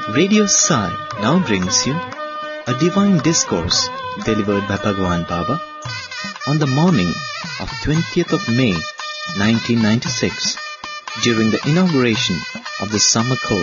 Radio Sai now brings you a divine discourse delivered by Bhagwan Baba on the morning of 20th of May 1996 during the inauguration of the summer course.